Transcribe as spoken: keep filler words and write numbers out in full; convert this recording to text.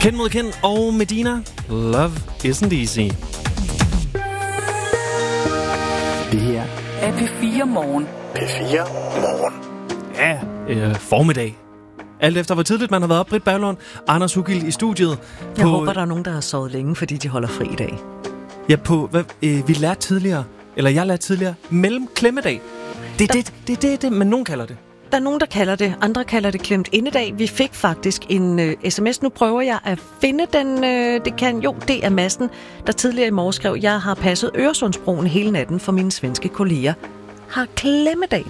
Ken mod Ken og Medina. Love isn't easy. Det her er P fire Morgen. P fire Morgen. Ja, øh, formiddag. Alt efter hvor tidligt man har været op. Britt Berglund, Anders Hugild i studiet. Jeg på, håber, der er nogen, der har sovet længe, fordi de holder fri i dag. Ja, på hvad, øh, vi lærte tidligere, eller jeg lærte tidligere, mellem klemmedag. Det er det, det, det, det, men nogen kalder det. Der er nogen, der kalder det. Andre kalder det klemt indedag. Vi fik faktisk en øh, sms. Nu prøver jeg at finde den. Øh, det kan jo, det er Madsen, der tidligere i morgen skrev, jeg har passet Øresundsbroen hele natten for mine svenske kolleger. Har klemmedag